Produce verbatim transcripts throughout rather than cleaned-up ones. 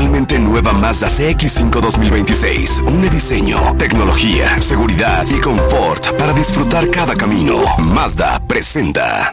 totalmente nueva Mazda C X cinco dos mil veintiséis. Un diseño, tecnología, seguridad y confort para disfrutar cada camino. Mazda presenta.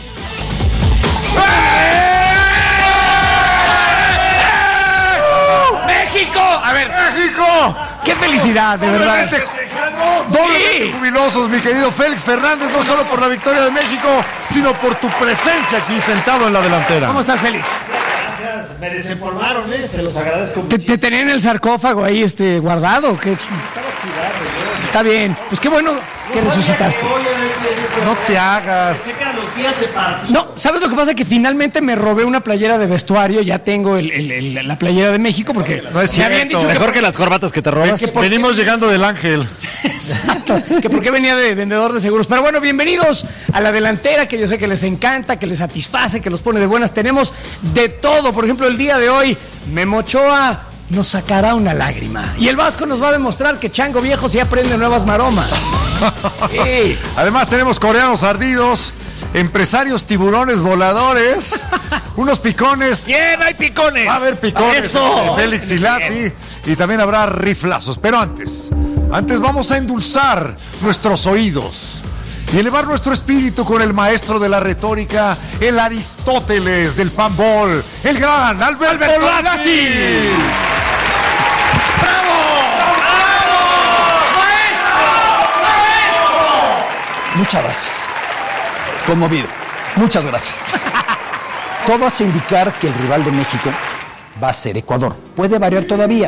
¡México! A ver, ¡México! ¡qué felicidad, de verdad! Doblemente Sí. jubilosos, mi querido Félix Fernández, no solo por la victoria de México, sino por tu presencia aquí sentado en la delantera. ¿Cómo estás, Félix? Gracias, me desempolvaron, ¿eh? Se los agradezco ¿Te, muchísimo. te tenían el sarcófago ahí este, guardado? ¿Qué? Estaba chidado, yo. Está bien. Pues qué bueno que No sabía resucitaste. que hoy, eh, No te hagas. Pensé que eran los días de partido. No, ¿sabes lo que pasa? Que finalmente me robé una playera de vestuario. Ya tengo el, el- el- la playera de México porque No es me habían cierto. dicho que, Mejor que las corbatas que te robas. que por- Venimos llegando del Ángel. Exacto, que porque venía de vendedor de seguros. Pero bueno, bienvenidos a la delantera, que yo sé que les encanta, que les satisface, que los pone de buenas. Tenemos de todo. Por ejemplo, el día de hoy, Memo Ochoa nos sacará una lágrima. Y el Vasco nos va a demostrar que Chango Viejo sí aprende nuevas maromas. Sí. Además tenemos coreanos ardidos, empresarios tiburones voladores, unos picones. ¡Bien, hay picones! Va a haber picones ¡Eso! de Félix y Lati, y también habrá riflazos. Pero antes, antes vamos a endulzar nuestros oídos y elevar nuestro espíritu con el maestro de la retórica, el Aristóteles del panball, el gran Alberto, Alberto Lati. Lati. Muchas gracias. Conmovido. Muchas gracias. Todo hace indicar que el rival de México va a ser Ecuador. Puede variar todavía.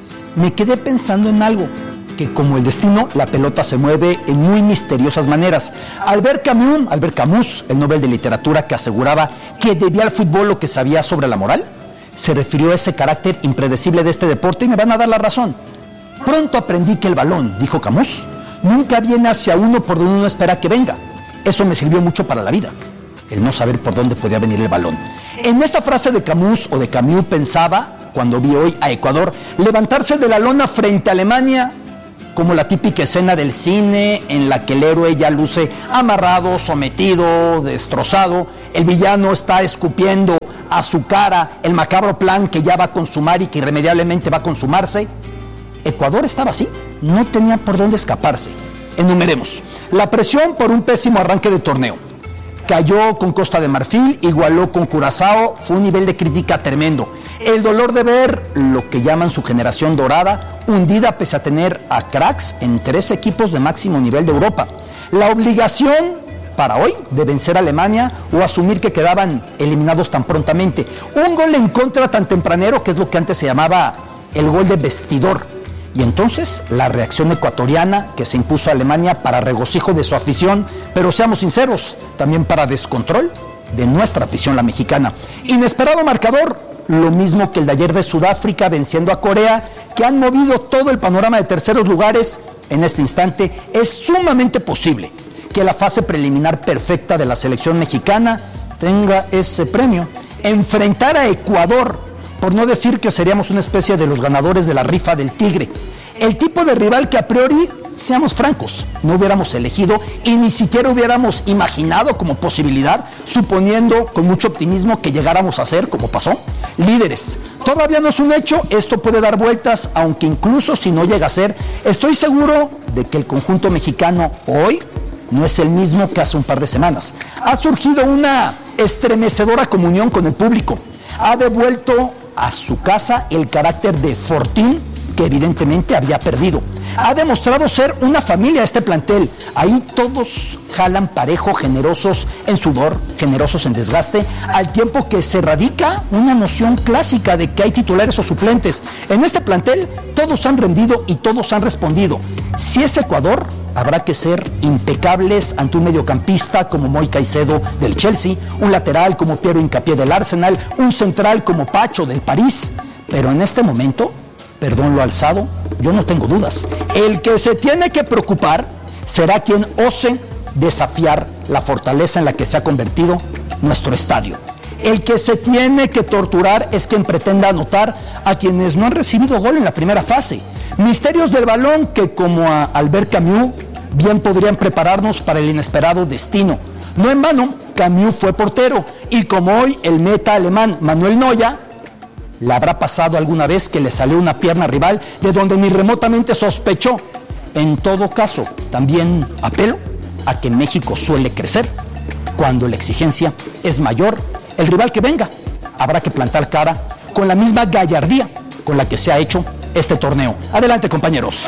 Me quedé pensando en algo, que como el destino, la pelota se mueve en muy misteriosas maneras. Albert Camus, Albert Camus, el Nobel de Literatura que aseguraba que debía al fútbol lo que sabía sobre la moral, se refirió a ese carácter impredecible de este deporte y me van a dar la razón. Pronto aprendí que el balón, dijo Camus, nunca viene hacia uno por donde uno espera que venga. Eso me sirvió mucho para la vida, el no saber por dónde podía venir el balón. En esa frase de Camus o de Camus pensaba, cuando vi hoy a Ecuador levantarse de la lona frente a Alemania, como la típica escena del cine en la que el héroe ya luce amarrado, sometido, destrozado, el villano está escupiendo a su cara el macabro plan que ya va a consumar y que irremediablemente va a consumarse. Ecuador estaba así, no tenía por dónde escaparse. Enumeremos: la presión por un pésimo arranque de torneo. Cayó con Costa de Marfil, igualó con Curazao, fue un nivel de crítica tremendo. El dolor de ver lo que llaman su generación dorada, hundida pese a tener a cracks en tres equipos de máximo nivel de Europa. La obligación para hoy de vencer a Alemania o asumir que quedaban eliminados tan prontamente. Un gol en contra tan tempranero, que es lo que antes se llamaba el gol de vestidor. Y entonces la reacción ecuatoriana que se impuso a Alemania para regocijo de su afición, pero seamos sinceros, también para descontrol de nuestra afición, la mexicana. Inesperado marcador, lo mismo que el de ayer de Sudáfrica venciendo a Corea, que han movido todo el panorama de terceros lugares. En este instante es sumamente posible que la fase preliminar perfecta de la selección mexicana tenga ese premio. Enfrentar a Ecuador, por no decir que seríamos una especie de los ganadores de la rifa del tigre. El tipo de rival que a priori, seamos francos, no hubiéramos elegido y ni siquiera hubiéramos imaginado como posibilidad, suponiendo con mucho optimismo que llegáramos a ser, como pasó, líderes. Todavía no es un hecho, esto puede dar vueltas, aunque incluso si no llega a ser, estoy seguro de que el conjunto mexicano hoy no es el mismo que hace un par de semanas. Ha surgido una estremecedora comunión con el público. Ha devuelto a su casa el carácter de fortín que evidentemente había perdido. Ha demostrado ser una familia este plantel. Ahí todos jalan parejo, generosos en sudor, generosos en desgaste, al tiempo que se radica una noción clásica de que hay titulares o suplentes. En este plantel todos han rendido y todos han respondido. Si es Ecuador, habrá que ser impecables ante un mediocampista como Moy Caicedo del Chelsea, un lateral como Piero Hincapié del Arsenal, un central como Pacho del París. Pero en este momento, perdón lo alzado, yo no tengo dudas. El que se tiene que preocupar será quien ose desafiar la fortaleza en la que se ha convertido nuestro estadio. El que se tiene que torturar es quien pretenda anotar a quienes no han recibido gol en la primera fase. Misterios del balón que, como a Albert Camus, bien podrían prepararnos para el inesperado destino. No en vano, Camus fue portero, y como hoy el meta alemán Manuel Neuer ¿Le habrá pasado alguna vez que le salió una pierna rival de donde ni remotamente sospechó? En todo caso, también apelo a que México suele crecer. Cuando la exigencia es mayor, el rival que venga habrá que plantar cara con la misma gallardía con la que se ha hecho este torneo. Adelante, compañeros.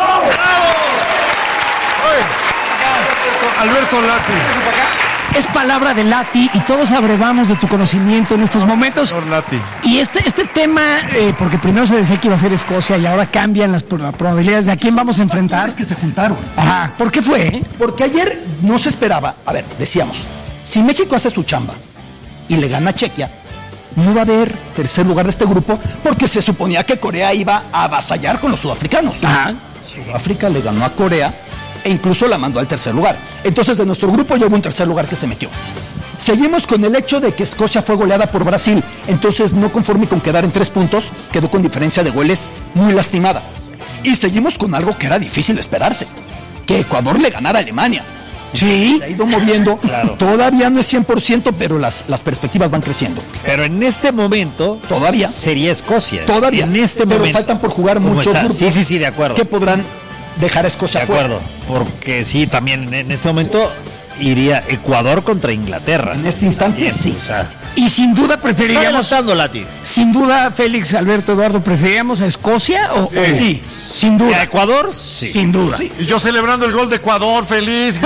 Alberto Lati. Es palabra de Lati y todos abrevamos de tu conocimiento en estos momentos. Señor Lati. Y este, este tema, eh, porque primero se decía que iba a ser Escocia y ahora cambian las probabilidades de a quién vamos a enfrentar. Es que se juntaron. Ajá. ¿Por qué fue? Eh? Porque ayer no se esperaba. A ver, decíamos, si México hace su chamba y le gana a Chequia, no va a haber tercer lugar de este grupo porque se suponía que Corea iba a avasallar con los sudafricanos. Ajá. Sudáfrica le ganó a Corea e incluso la mandó al tercer lugar. Entonces, de nuestro grupo ya hubo un tercer lugar que se metió. Seguimos con el hecho de que Escocia fue goleada por Brasil. Entonces, no conforme con quedar en tres puntos, quedó con diferencia de goles muy lastimada. Y seguimos con algo que era difícil de esperarse, que Ecuador le ganara a Alemania. Sí. Se ha ido moviendo. Claro. Todavía no es cien por ciento, pero las, las perspectivas van creciendo. Pero en este momento Todavía. sería Escocia. Todavía. En este pero momento. faltan por jugar ¿Cómo muchos está? grupos. Sí, sí, sí, de acuerdo. Que podrán dejar a Escocia De fuera. acuerdo. Porque sí, también en este momento iría Ecuador contra Inglaterra. En este instante, Bien, sí. O sea, Y sin duda está preferiríamos, adelantando, Lati. sin duda, Félix, Alberto, Eduardo, ¿preferiríamos a Escocia o, o- Sí. Sin ¿A duda. Ecuador? Sí. Sin duda. Y yo celebrando el gol de Ecuador, feliz.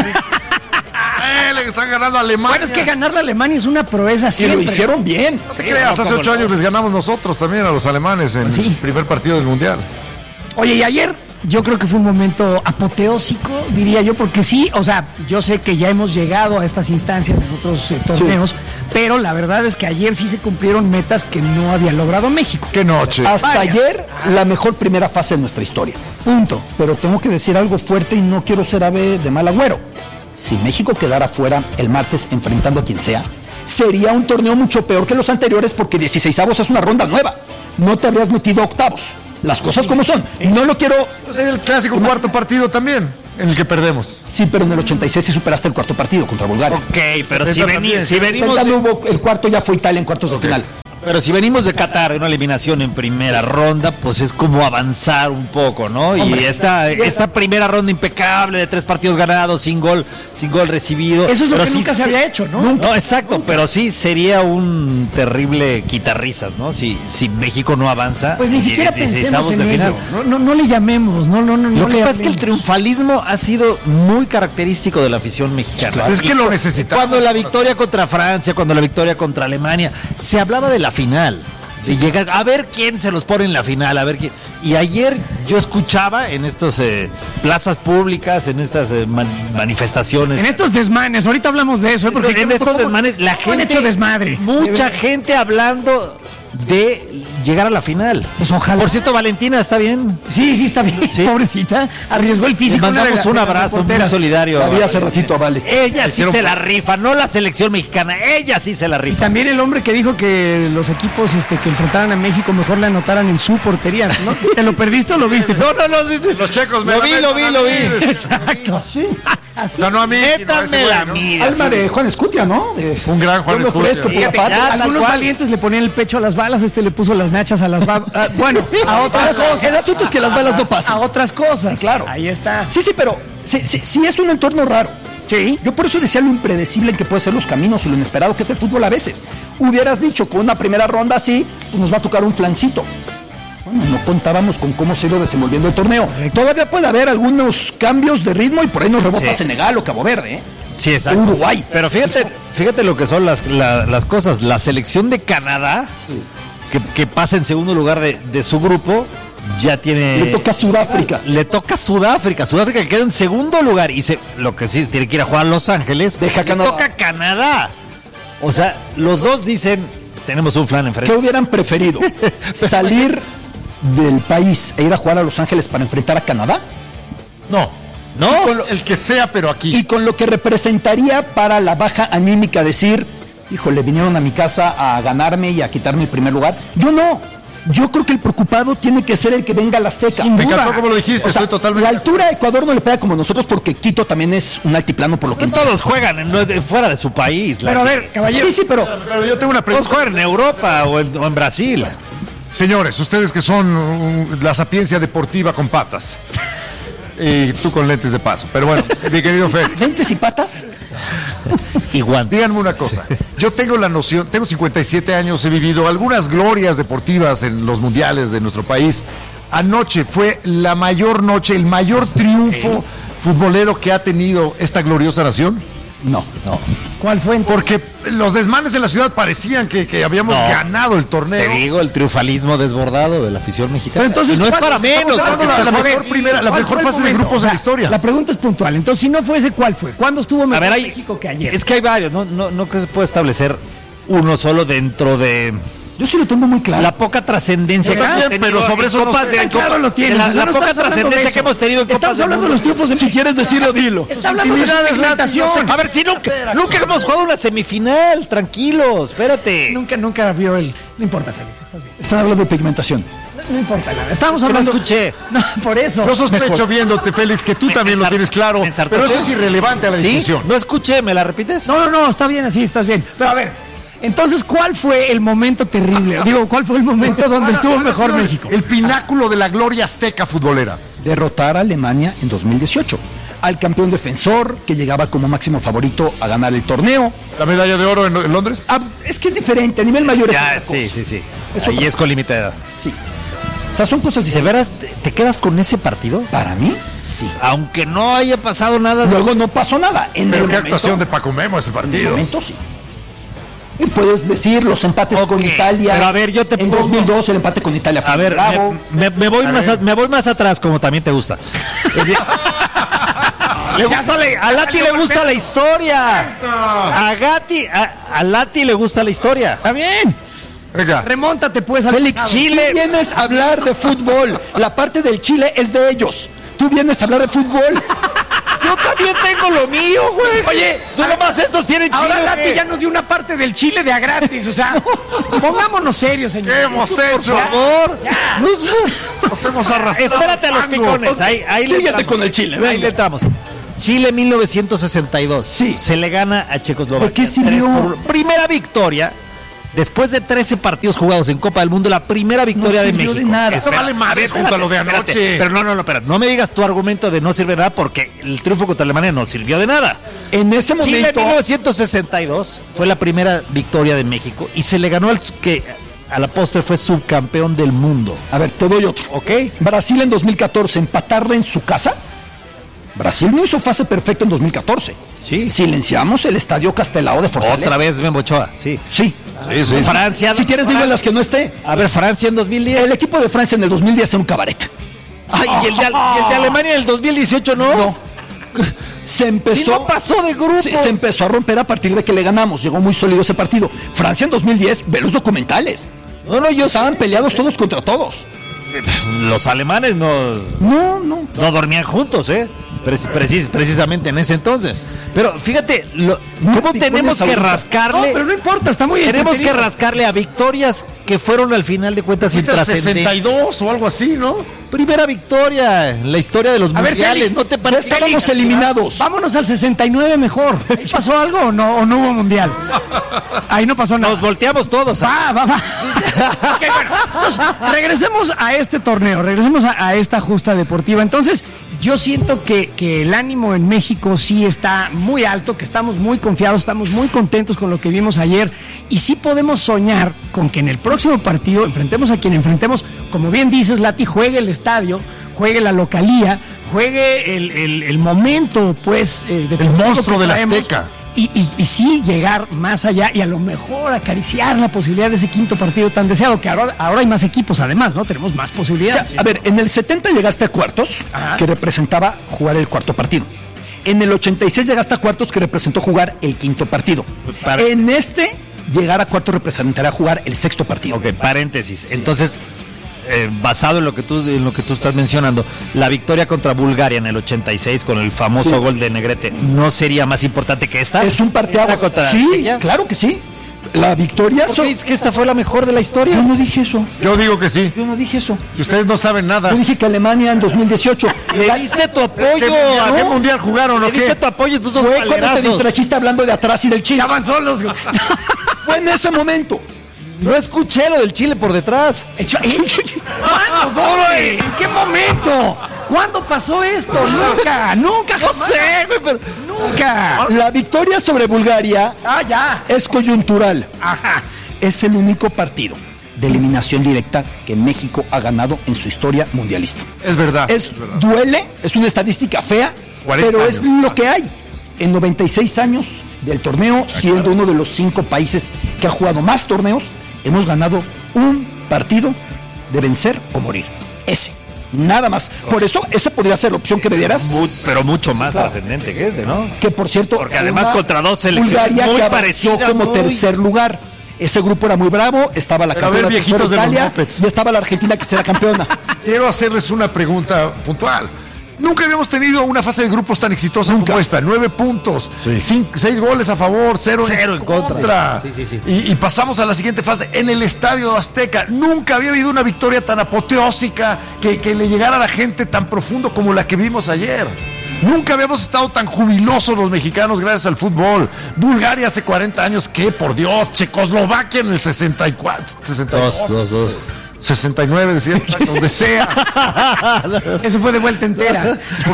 eh, le están ganando a Alemania. Bueno, es que ganar la Alemania es una proeza Y siempre. lo hicieron bien. No te creas, hace ocho años les ganamos nosotros también a los alemanes en Sí. el primer partido del Mundial. Oye, y ayer yo creo que fue un momento apoteósico, diría yo, porque sí, o sea, yo sé que ya hemos llegado a estas instancias en otros eh, torneos, pero la verdad es que ayer sí se cumplieron metas que no había logrado México. Qué noche. Hasta Vaya. ayer, la mejor primera fase de nuestra historia. Punto. Pero tengo que decir algo fuerte y no quiero ser ave de mal agüero. Si México quedara fuera el martes enfrentando a quien sea, sería un torneo mucho peor que los anteriores porque dieciseisavos es una ronda nueva. No te habrías metido a octavos. Las cosas como son. No lo quiero... Pues el clásico cuarto partido también, en el que perdemos. Sí, pero en el ochenta y seis sí superaste el cuarto partido contra Bulgaria. Ok, pero si, setenta veni- también. si venimos Setenta de, no hubo- el cuarto ya fue Italia en cuartos de final. pero si venimos de Qatar de una eliminación en primera ronda, pues es como avanzar un poco, ¿no? Hombre. y esta, esta primera ronda impecable de tres partidos ganados, sin gol, sin gol recibido. Eso es lo Pero que sí nunca se había hecho, ¿no? No, exacto, pero sí sería un terrible quitarrisas, ¿no? Si, si México no avanza. Pues ni y- siquiera y- y- pensemos estamos en de ello. final. No, no, no le llamemos, no, no, no. Lo no que le pasa es que el hablemos. triunfalismo ha sido muy característico de la afición mexicana. Claro. Es que Y lo cu- necesitamos. Cuando la victoria contra Francia, cuando la victoria contra Alemania, se hablaba de la final. Y llega a ver quién se los pone en la final, a ver quién. Y ayer yo escuchaba en estas eh, plazas públicas, en estas eh, man- manifestaciones. En estos desmanes, ahorita hablamos de eso, ¿eh? porque en estos ¿cómo- desmanes, la cómo han gente. hecho desmadre. Mucha gente hablando de llegar a la final. Pues ojalá. Por cierto, Valentina, ¿está bien? Sí, sí, está bien, Sí. pobrecita. Arriesgó el Le físico. una de mandamos las- un de las abrazo muy reporteras. solidario. La vi hace ratito a Vale. Ella sí Hicieron- se la rifa, no la selección mexicana, ella sí se la Y rifa. también el hombre que dijo que los equipos este, que enfrentaran a México mejor le anotaran en su portería. ¿No? ¿Te lo perdiste o lo viste? No, no, no, sí, sí. Los checos me Lo la vi, metan lo vi, a lo mí. vi. Exacto. Sí. Así. Ganó a mí. Métanmela a mí. Alma de Juan Escutia, ¿no? De- Un gran Juan Yo me Escutia. ofrezco por la Fíjate, patria. ya, tal algunos cual. valientes le ponían el pecho a las balas, este le puso las nachas a las balas. Bueno, a otras cosas. El asunto es que las balas no pasan. A otras cosas. Sí, claro. Ahí está. Sí, sí, pero sí, sí, sí es un entorno raro. Sí. Yo por eso decía lo impredecible en que puede ser los caminos y lo inesperado que es el fútbol a veces. Hubieras dicho con una primera ronda así, pues nos va a tocar un flancito. Bueno, no contábamos con cómo se ha ido desenvolviendo el torneo. Todavía puede haber algunos cambios de ritmo y por ahí nos rebota Sí. Senegal o Cabo Verde, ¿eh? Sí, exacto. Uruguay. Pero fíjate, fíjate lo que son las, la- las cosas. La selección de Canadá, que, que pasa en segundo lugar de, de su grupo, ya tiene. Le toca a Sudáfrica. Le toca a Sudáfrica. Sudáfrica que queda en segundo lugar. Y se, lo que sí tiene que ir a jugar a Los Ángeles. Deja le Canadá. toca a Canadá. O sea, los dos dicen: tenemos un flan enfrente. ¿Qué hubieran preferido? ¿Salir del país e ir a jugar a Los Ángeles para enfrentar a Canadá? No. ¿No? Con lo- el que sea, pero aquí. Y con lo que representaría para la baja anímica decir, híjole, vinieron a mi casa a ganarme y a quitarme el primer lugar. Yo no. Yo creo que el preocupado tiene que ser el que venga a la Azteca. Sin Me duda. encantó como lo dijiste, O sea, estoy totalmente. la altura a Ecuador no le pega como nosotros porque Quito también es un altiplano por lo que No todos juegan en- de- fuera de su país. la- Pero a ver, caballero. Sí, sí, pero Pero yo tengo una Todos pregunta. juegan en Europa o en, o en Brasil. Señores, ustedes que son uh, la sapiencia deportiva con patas. Y tú con lentes de paso. Pero bueno, mi querido Félix. ¿Lentes y patas? Y guantes. Díganme una cosa. Yo tengo la noción, tengo cincuenta y siete años, he vivido algunas glorias deportivas en los mundiales de nuestro país. Anoche fue la mayor noche, el mayor triunfo futbolero que ha tenido esta gloriosa nación. No, no. ¿Cuál fue entonces? Porque los desmanes en la ciudad parecían que, que habíamos No. ganado el torneo. Te digo, el triunfalismo desbordado de la afición mexicana. Pero entonces, Y no es ¿cuál- para menos, estamos porque hablando la de mejor primera- la ¿cuál mejor fue el fase de momento? grupos O sea, de la historia. La pregunta es puntual. Entonces, si no fue ese, ¿cuál fue? ¿Cuándo estuvo mejor A ver, hay, México que ayer? es que hay varios, no, no, no que se puede establecer uno solo dentro de Yo sí lo tengo muy claro. la poca trascendencia que ¿Verdad? hemos tenido Pero sobre en eso no copas sé. de Tan claro Copa- lo tienes, de la, o sea, la no poca estamos hablando de trascendencia eso. que hemos tenido en Copas Estamos del hablando de Mundo. los triunfos de Si quieres decirlo, dilo. Está hablando de Felicidades, segmentación. A ver, si nunca, nunca hemos jugado una semifinal, tranquilos, espérate. Nunca, nunca vio el... No importa, Félix, estás bien. Están hablando de pigmentación. No, no importa nada. Estamos que no hablando... escuché. No, por eso. Yo sospecho Mejor. viéndote, Félix, que tú Me- también me lo ensar- tienes claro. me ensartaste. Pero eso es irrelevante a la ¿Sí? discusión. No escuché, ¿me la repites? No, no, no, está bien así, estás bien. Pero a ver, entonces, ¿cuál fue el momento terrible? Digo, ¿cuál fue el momento donde estuvo mejor México? El pináculo de la gloria azteca futbolera. Derrotar a Alemania en dos mil dieciocho. Al campeón defensor, que llegaba como máximo favorito a ganar el torneo. La medalla de oro en, en Londres. Ah, es que es diferente, a nivel mayor es Ya, otra sí, cosa. sí, sí. Es Ahí otra es con límite de edad. Sí. O sea, son cosas ¿De diferentes. veras te quedas con ese partido? Para mí, sí. Aunque no haya pasado nada. de- Luego no pasó nada. En Pero el qué momento, actuación de Paco Memo ese en el partido. momento sí. Y puedes decir los empates Ok, con Italia. pero a ver, yo te En pongo- dos mil dos el empate con Italia fue A ver, bravo. me, me- me voy A más ver. a- me voy más atrás, como también te gusta. Le gusta la- a Lati le gusta la historia. A Gatti, a, a Lati le gusta la historia. Está bien. Venga. Remóntate, pues, al Félix, pasado. Chile. Tú vienes a hablar de fútbol. La parte del Chile es de ellos. Tú vienes a hablar de fútbol. Yo también tengo lo mío, güey. Oye, tú nomás estos tienen ahora Chile, ¿o Lati qué? ya nos dio una parte del Chile de a gratis, o sea, pongámonos serios, señor. ¿Qué hemos Por hecho? favor. Nos hemos arrastrado. Espérate a los fango. picones. Ahí, ahí le Síguete entramos. con el Chile, Ahí venga. le entramos. Chile mil novecientos sesenta y dos. Sí. Se le gana a Checoslovaquia. ¿De qué sirvió? tres por uno. Primera victoria. Después de trece partidos jugados en Copa del Mundo, la primera victoria No de sirvió México. de nada. Eso vale madres junto a lo de Espérate, anoche. Pero no, no, no, espérate. No me digas tu argumento de no sirve de nada porque el triunfo contra Alemania no sirvió de nada. En ese Chile momento. mil novecientos sesenta y dos fue la primera victoria de México y se le ganó al que a la postre fue subcampeón del mundo. A ver, te doy otro. ¿Ok? Brasil en dos mil catorce, empatarla en su casa. Brasil no hizo fase perfecta en dos mil catorce. Sí. Silenciamos el estadio Castelao de Fortaleza. Otra vez Memo Ochoa, sí. Sí. Sí, sí. Francia. Si quieres, digo en las que no esté. A ver, Francia en dos mil diez. El equipo de Francia en el dos mil diez era un cabaret. Ay, ¿y el de, y el de Alemania en el dos mil dieciocho no? No. Se empezó. Si no pasó de grupos. Se, se empezó a romper a partir de que le ganamos. Llegó muy sólido ese partido. Francia en dos mil diez, ve los documentales. No, no, yo Estaban peleados todos contra todos. Los alemanes no, No, no. no dormían juntos, ¿eh? Precis- precis- precisamente en ese entonces. Pero fíjate, lo- No, ¿cómo picones tenemos que ahorita. No, rascarle? pero no importa, está muy Tenemos que entretenido. rascarle a victorias que fueron al final de cuentas sesenta y intrascendentes. dos o algo así, ¿no? Primera victoria en la historia de los A ver, mundiales. Félix, ¿No te Ya parece? estábamos eliminados. Vámonos al sesenta y nueve mejor. ¿Ahí pasó algo o no, o no hubo mundial? Ahí no pasó nada. Nos volteamos todos. Va, va, va. Ok, bueno, entonces, regresemos a este torneo, regresemos a, a esta justa deportiva. Entonces, yo siento que, que el ánimo en México sí está muy alto, que estamos muy confiados, estamos muy contentos con lo que vimos ayer y sí podemos soñar con que en el próximo partido enfrentemos a quien enfrentemos, como bien dices, Lati, juegue el estadio, juegue la localía, juegue el, el- el momento, pues, eh, deportivo monstruo que del traemos. Azteca. Y, y, y sí llegar más allá y a lo mejor acariciar la posibilidad de ese quinto partido tan deseado, que ahora, ahora hay más equipos además, ¿no? Tenemos más O sea, posibilidades. a ver, en el setenta llegaste a cuartos, Ajá. que representaba jugar el cuarto partido. En el ochenta y seis llegaste a cuartos, que representó jugar el quinto partido. Para- En este, llegar a cuartos representará jugar el sexto partido. Ok, paréntesis. Entonces, eh, basado en lo que tú en lo que tú estás mencionando, la victoria contra Bulgaria en el ochenta y seis con el famoso Sí. gol de Negrete, ¿no sería más importante que esta? Es un parteaguas. ¿Esta contra Sí, ella? claro que sí. La victoria... ¿Por so- qué dices que esta fue la mejor de la Yo historia? no dije eso. Yo digo que sí. Yo no dije eso. Y ustedes no saben nada. Yo dije que Alemania en dos mil dieciocho... Le diste tu ¿Qué, apoyo. mundial, ¿Qué ¿no? mundial jugaron o Le diste qué? tu apoyo, estos dos Fue cuando te palerazos. distrajiste hablando de atrás y del Chile. Ya van solos, güey. Fue en ese momento. No escuché lo del chile por detrás. ¿Cuándo, Doble? ¿En qué momento? ¿Cuándo pasó esto? Nunca, nunca. No sé, güey, pero Nunca. la victoria sobre Bulgaria Ah, ya. es coyuntural. Ajá. Es el único partido de eliminación directa que México ha ganado en su historia mundialista. Es verdad. Es, es verdad. duele, es una estadística fea, cuarenta pero es años. lo que hay. En noventa y seis años del torneo, siendo uno de los cinco países que ha jugado más torneos, hemos ganado un partido de vencer o morir. Ese. Nada más. Por eso, esa podría ser la opción que me dieras. Mu- pero mucho más trascendente que este, ¿no? Que por cierto, Porque fue además una contra dos selecciones Bulgaria muy que avanzó parecidas, como muy- tercer lugar. Ese grupo era muy bravo, estaba la Pero a ver, campeona viejitos de de los Italia mopeds. y estaba la Argentina que será campeona. Quiero hacerles una pregunta puntual. Nunca habíamos tenido una fase de grupos tan exitosa Nunca. como esta. Nueve puntos, cinco- seis goles a favor, cero, Cero en contra. Sí, sí, sí. Y, y pasamos a la siguiente fase en el Estadio Azteca. Nunca había habido una victoria tan apoteósica que, que le llegara a la gente tan profundo como la que vimos ayer. Nunca habíamos estado tan jubilosos los mexicanos gracias al fútbol. Bulgaria hace cuarenta años, que por Dios, Checoslovaquia en el sesenta y cuatro, sesenta y dos, Dos, dos, dos. sesenta y nueve, decía, donde sea. Eso fue de vuelta entera.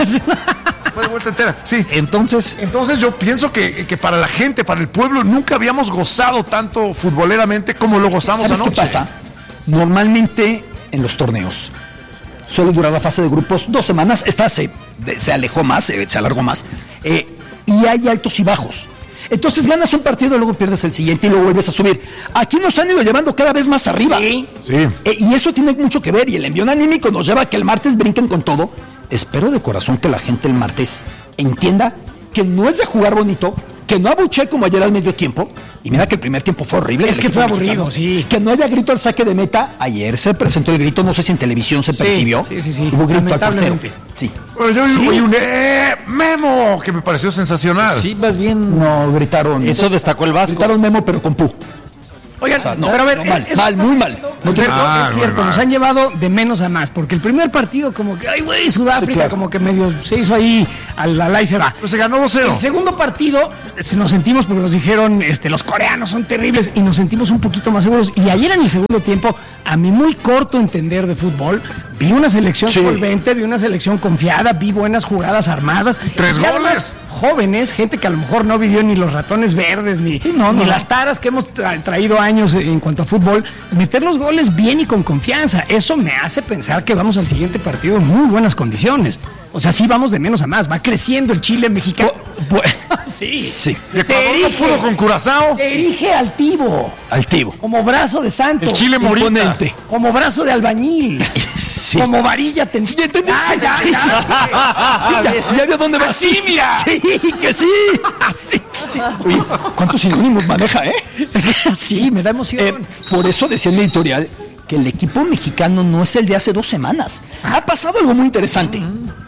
Fue de vuelta entera, sí. Entonces, Entonces yo pienso que, que para la gente, para el pueblo, nunca habíamos gozado tanto futboleramente como lo gozamos ¿Sabes anoche. qué pasa? Normalmente en los torneos suele durar la fase de grupos dos semanas. Esta se, de- se alejó más, se, se alargó más. Eh, y hay altos y bajos. Entonces ganas un partido, luego pierdes el siguiente y luego vuelves a subir. Aquí nos han ido llevando cada vez más arriba. Sí. Sí. Eh, y eso tiene mucho que ver. Y el envión anímico nos lleva a que el martes brinquen con todo. Espero de corazón que la gente el martes entienda que no es de jugar bonito, que no abuché como ayer al medio tiempo. Y mira que el primer tiempo fue horrible. Es el que equipo fue aburrido, mexicano. sí. Que no haya grito al saque de meta. Ayer se presentó el grito, no sé si en televisión se percibió. sí, sí, sí. Hubo grito al portero. Lamentablemente. Sí. Bueno, yo Sí. oí un ¡eh! ¡Memo! Que me pareció sensacional. sí, más bien. No, gritaron. Eso destacó el Vasco. Gritaron Memo, pero con pu. Oigan, O sea, no, pero a ver, no, mal, es- mal, muy mal. No te- Pero Ah, es cierto, muy nos mal. han llevado de menos a más, porque el primer partido como que, ay güey, Sudáfrica, Sí, claro. como que medio se hizo ahí al al ahí se va. Pero se ganó dos cero. El segundo partido se nos sentimos porque nos dijeron, este, los coreanos son terribles y nos sentimos un poquito más seguros. Y ayer en el segundo tiempo, a mi muy corto entender de fútbol, vi una selección Sí. solvente, vi una selección confiada, vi buenas jugadas armadas. Tres y además, goles. jóvenes, gente que a lo mejor no vivió ni los ratones verdes, ni, no, ni no. las taras que hemos tra- traído años en cuanto a fútbol, meter los goles bien y con confianza. Eso me hace pensar que vamos al siguiente partido en muy buenas condiciones. O sea, sí vamos de menos a más, va creciendo el Chile mexicano. Bu- bu- Sí. Sí. Y Ecuador no pudo con Curazao. Se erige altivo, Altivo. como brazo de santo, El Chile morita. Imponente. como brazo de albañil, Sí. como varilla tendida. Sí, entendí. Ah, ya, Sí, ya. sí, sí. Sí, ya, ya vio dónde va. Así, mira. Sí, que sí. Sí. Sí. Oye, ¿cuántos sinónimos maneja, eh? Es que sí, me da emoción. Eh, por eso decía en el editorial que el equipo mexicano no es el de hace dos semanas. Ha pasado algo muy interesante.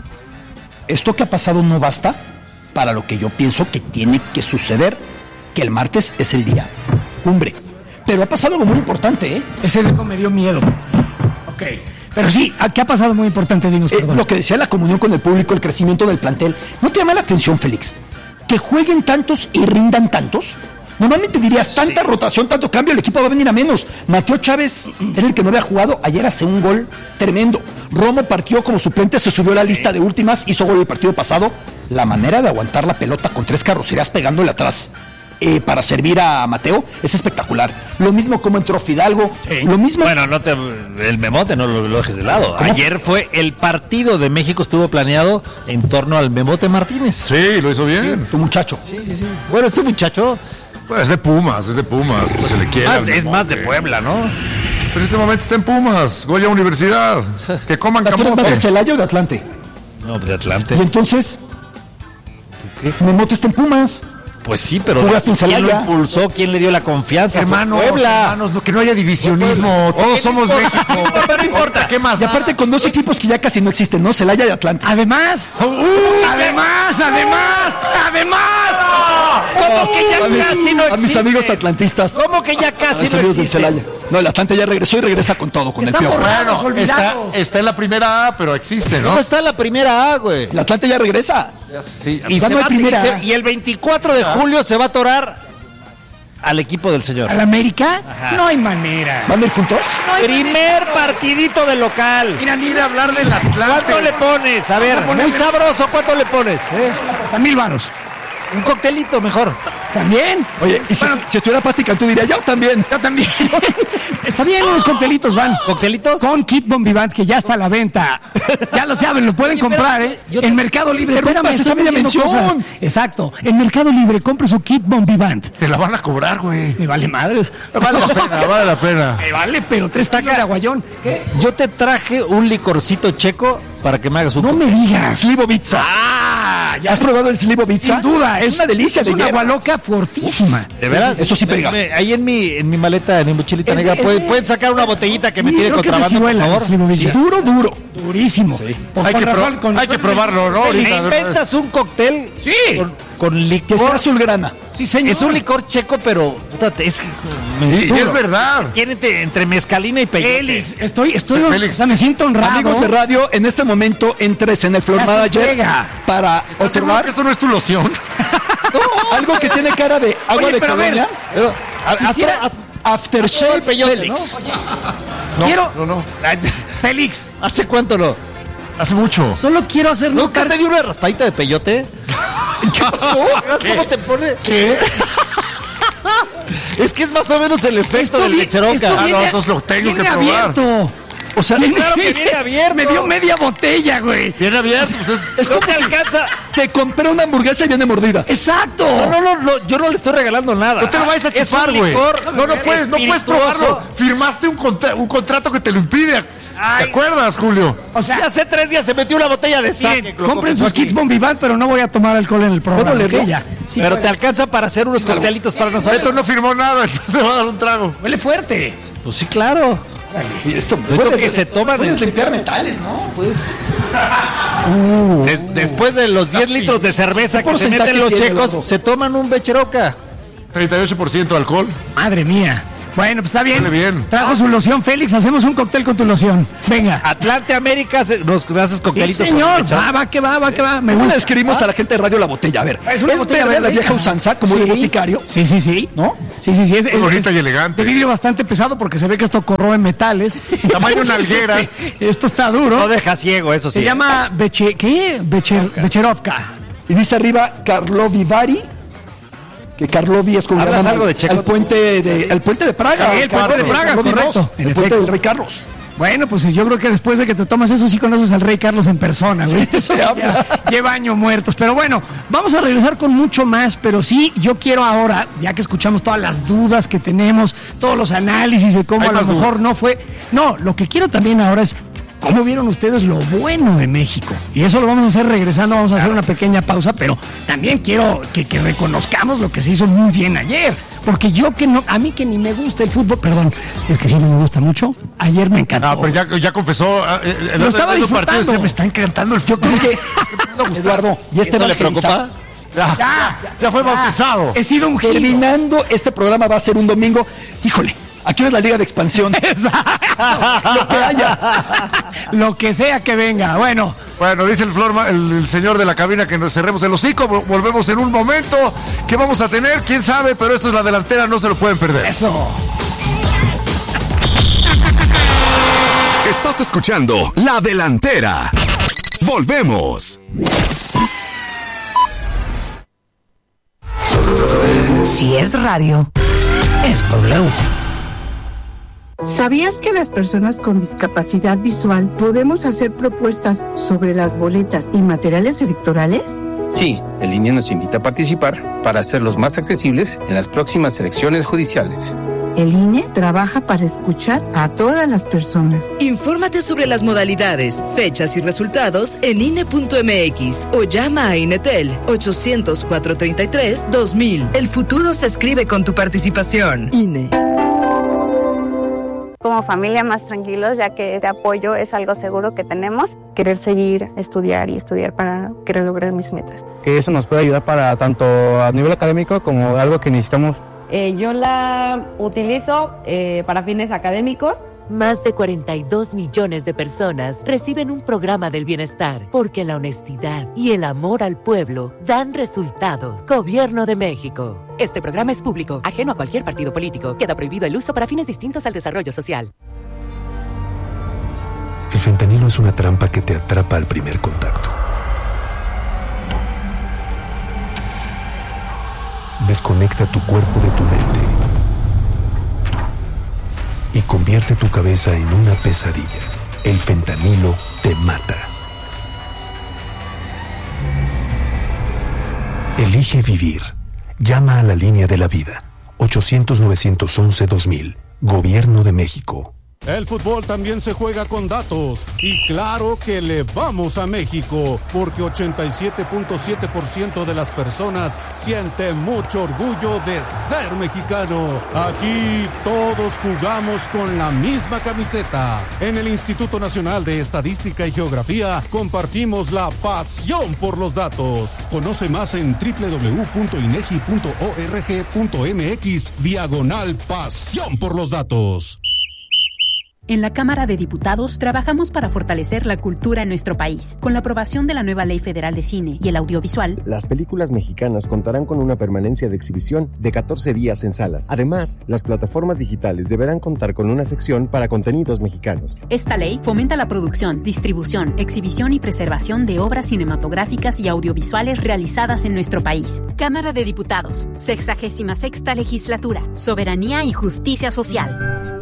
Esto que ha pasado no basta para lo que yo pienso que tiene que suceder, que el martes es el día cumbre. Pero ha pasado algo muy importante, ¿eh? Ese dedo me dio miedo. Ok. Pero sí, ¿qué ha pasado muy importante? Dinos, Eh, perdón. lo que decía la comunión con el público, el crecimiento del plantel. ¿No te llama la atención, Félix? Que jueguen tantos y rindan tantos. Normalmente dirías, tanta rotación, tanto cambio, el equipo va a venir a menos. Mateo Chávez era el que no había jugado, ayer hace un gol tremendo. Romo partió como suplente, se subió a la lista de últimas, hizo gol el partido pasado. La manera de aguantar la pelota con tres carrocerías pegándole atrás eh, para servir a Mateo es espectacular. Lo mismo como entró Fidalgo, lo mismo... Bueno, no te, el memote no lo, lo dejes de lado. ¿Cómo? Ayer fue el partido de México, estuvo planeado en torno al Memote Martínez. Sí, lo hizo bien. tu muchacho. Bueno, este muchacho Pues es de Pumas, es de Pumas. Pues se le quiere. más- al es más de Memote. Puebla, ¿no? Pero en este momento está en Pumas. Goya Universidad. Que coman ¿Tú eres más de camote. Celaya o de Atlante? No, de Atlante. Y entonces, Memote está en Pumas. Pues sí, pero ¿Jugaste en ¿quién lo Celaya? impulsó? ¿Quién le dio la confianza? Fue Hermanos, Puebla. hermanos, no, que no haya divisionismo. Todos somos México. Pero no importa. ¿Qué más? Y aparte con dos equipos que ya casi no existen, ¿no? Celaya y Atlante. Además, además, además, además. ¿Cómo que ya a mis, casi no a mis existe? amigos atlantistas. ¿Cómo que ya A casi mis no amigos del existe? Celaya. No, el Atlante ya regresó y regresa con todo, con Están el piojo. borrados, Bueno, está, olvidados. está en la primera A, pero existe, ¿no? ¿Cómo está la primera A, güey? El Atlante ya regresa. Sí. Y, Ya se no hay va- primera y se- A. y el veinticuatro de julio se va a atorar al equipo del señor. ¿Al América? Ajá. No hay manera. ¿Van a ir juntos? No hay Primer partidito de local. Mira, ni de hablar del Atlante. ¿Cuánto le pones? A ver, Vamos a ponerle- muy sabroso, ¿cuánto le pones? ¿Eh? hasta mil varos. Un coctelito mejor. ¿También? Oye, y si, Bueno, si estuviera Pati Cantú diría, yo también. yo también. Está bien, unos coctelitos van. ¿Coctelitos? Con Kit Bombivant, que ya está a la venta. Ya lo saben, lo pueden comprar, ¿eh? yo te- En Mercado Libre. interrumpas, Espérame, está estoy media vendiendo mención. cosas. Exacto. En Mercado Libre, compre su Kit Bombivant. Te la van a cobrar, güey. Me vale madres. Vale la pena, vale la pena. Me vale, pero tres tacas de aguayón. ¿Qué? Yo te traje un licorcito checo para que me hagas un No me cóctel. digas. Slivovitza. Ah, ya. ¿Has probado el Slivovitza? Sin duda. Es una delicia es de una hierba. agua loca fortísima. ¿De veras? Eso sí pega. Me- Ahí en mi, en mi maleta, en mi mochilita Es de- negra, es ¿pueden, de- pueden sacar una botellita que me Sí, tire creo que es de contrabando, por ciruela, favor? Slivovitza. Sí. Duro, duro. Durísimo. Pues Hay con que pro- razón, con- hay que probarlo, ¿no? Félix. Ahorita. Me inventas un cóctel Sí. con, con Que licor. sea azulgrana. Sí, señor. Es un licor checo, pero puta, es que me- Y, y es verdad. tiene entre, entre mezcalina y peyote. Félix, estoy, estoy, Félix. o sea, me siento honrado. Amigos de radio, en este momento entres en el Floor Ya se Manager juega. para ¿Estás seguro observar que esto no es tu loción? algo que tiene cara de agua Oye, de pero a ver, colonia. Pero, a- Quisiera- hasta- Aftershave el peyote, Félix. quiero, No, no. Félix, ¿Hace cuánto no? Hace mucho. solo quiero hacer ¿Nunca notar. te dio una raspadita de peyote? ¿Qué pasó? ¿Ves cómo te pone? ¿Qué? Es que es más o menos el efecto del vi- lecheronca. esto Ah, no, viene- entonces lo tengo viene que probar. abierto. O sea, Claro que viene abierto. Me dio media botella, güey. Viene abierto, pues es... es No como te si alcanza. te compré una hamburguesa y viene mordida. Exacto. No, no, no, no, yo no le estoy regalando nada. No te lo vayas a Es chupar, un güey. licor No, no puedes, no puedes espirituoso. probarlo. Firmaste un, contra- un contrato que te lo impide. Ay. ¿Te acuerdas, Julio? O sea, hace tres días se metió una botella de sake. Miren, lo compren confesó sus aquí. kits Bombivant, pero no voy a tomar alcohol en el programa. ¿Puedo leerlo? ¿ok? Ya. Sí, Pero puede. te alcanza para hacer unos coctelitos para nosotros. Beto no firmó nada, entonces le va a dar un trago. Huele fuerte. Pues sí, claro. Y esto Lo que se toman Puedes es- limpiar metales, ¿no? Pues Des- después de los diez litros de cerveza ¿Qué que se porcentaje meten los tiene, checos, Eduardo? se toman un becheroca. treinta y ocho por ciento de alcohol. Madre mía. Bueno, pues está bien. Huele bien. Trajo su loción, Félix. Hacemos un cóctel con tu loción. Venga. Atlante América, se- nos haces Sí, coctelitos señor. con becheroca. Va, va, que va, va, que va. Me ¿cómo le gusta. escribimos a la gente de radio la botella? A ver, Es es, una botella verde la verde. vieja usanza, como Sí. el boticario. Sí, sí, sí. ¿No? Sí, sí, sí. Es, es- bonita es y elegante. De vidrio bastante pesado porque se ve que esto corroe metales. Tamaño nalguera. Este, esto está duro. No deja ciego, eso sí. Se llama Beche, ¿qué? Becher, Becherovka. Y dice arriba Karlovy Vary, que Karlovy es como ¿Hablas llaman algo al- de checo? al puente de el puente de Praga. Sí, el puente de Karlovy, Praga, Karlovy correcto. dos, En el puente efecto. del Rey Carlos. Bueno, pues yo creo que después de que te tomas eso, sí conoces al Rey Carlos en persona, güey. Eso se ya habla. lleva años muertos. Pero bueno, vamos a regresar con mucho más. Pero sí, yo quiero ahora, ya que escuchamos todas las dudas que tenemos, todos los análisis de cómo Hay a lo más mejor dudas. no fue. No, lo que quiero también ahora es cómo vieron ustedes lo bueno de México. Y eso lo vamos a hacer regresando, vamos a hacer una pequeña pausa, pero también quiero que, que reconozcamos lo que se hizo muy bien ayer. Porque yo que no, a mí que ni me gusta el fútbol, perdón, es que sí no me gusta mucho, ayer me encantó. No, pero ya, ya confesó. ah, eh, el Lo otro- estaba el otro partido disfrutando. dice, me está encantando el Yo fútbol. creo que Eduardo, y este ¿Esto le preocupa? Ya, Ya, ya fue bautizado. He sido un giro. terminando este programa va a ser un domingo. Híjole, aquí es la Liga de Expansión. Exacto. Lo que haya. Lo que sea que venga. Bueno, Bueno, dice el, Flor, el, el señor de la cabina que nos cerremos el hocico. Vol- Volvemos en un momento. ¿Qué vamos a tener? ¿Quién sabe? Pero esto es la delantera, no se lo pueden perder. eso. Estás escuchando La Delantera. Volvemos. Si es radio, es W. ¿Sabías que las personas con discapacidad visual podemos hacer propuestas sobre las boletas y materiales electorales? Sí, el I N E nos invita a participar para hacerlos más accesibles en las próximas elecciones judiciales. El I N E trabaja para escuchar a todas las personas. Infórmate sobre las modalidades, fechas y resultados en I N E punto M X o llama a Inetel ochocientos, cuatrocientos treinta y tres, dos mil. El futuro se escribe con tu participación. I N E. Como familia más tranquilos, ya que este apoyo es algo seguro que tenemos. Querer seguir, estudiar y estudiar para querer lograr mis metas. Que eso nos puede ayudar para tanto a nivel académico como algo que necesitamos. Eh, yo la utilizo eh, para fines académicos Más de cuarenta y dos millones de personas reciben un programa del bienestar, porque la honestidad y el amor al pueblo dan resultados. Gobierno de México. Este programa es público, ajeno a cualquier partido político. Queda prohibido el uso para fines distintos al desarrollo social. El fentanilo es una trampa que te atrapa al primer contacto. Desconecta tu cuerpo de tu mente y convierte tu cabeza en una pesadilla. El fentanilo te mata. Elige vivir. Llama a la línea de la vida. ochocientos, novecientos once, dos mil. Gobierno de México. El fútbol también se juega con datos. Y claro que le vamos a México, porque ochenta y siete punto siete por ciento de las personas sienten mucho orgullo de ser mexicano. Aquí todos jugamos con la misma camiseta. En el Instituto Nacional de Estadística y Geografía compartimos la pasión por los datos. Conoce más en doble u doble u doble u punto inegi punto org punto mx diagonal pasión por los datos. En la Cámara de Diputados trabajamos para fortalecer la cultura en nuestro país. Con la aprobación de la nueva Ley Federal de Cine y el Audiovisual, las películas mexicanas contarán con una permanencia de exhibición de catorce días en salas. Además, las plataformas digitales deberán contar con una sección para contenidos mexicanos. Esta ley fomenta la producción, distribución, exhibición y preservación de obras cinematográficas y audiovisuales realizadas en nuestro país. Cámara de Diputados, sexagésima sexta legislatura, soberanía y justicia social.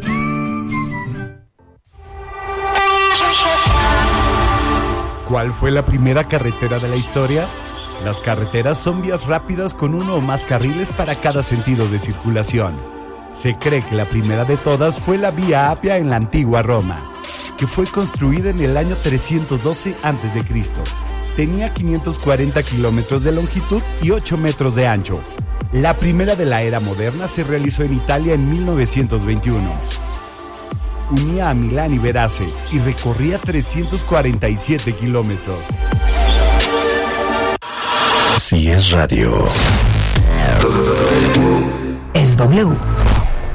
¿Cuál fue la primera carretera de la historia? Las carreteras son vías rápidas con uno o más carriles para cada sentido de circulación. Se cree que la primera de todas fue la Vía Apia en la antigua Roma, que fue construida en el año trescientos doce antes de Cristo. Tenía quinientos cuarenta kilómetros de longitud y ocho metros de ancho. La primera de la era moderna se realizó en Italia en mil novecientos veintiuno. Unía a Milán y Verace y recorría trescientos cuarenta y siete kilómetros. Si es radio, es W.